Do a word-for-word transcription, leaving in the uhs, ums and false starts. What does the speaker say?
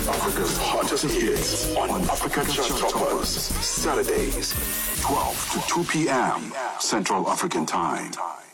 Africa's hottest hits on Africa Chart Toppers. Saturdays, twelve to two p.m. Central African Time.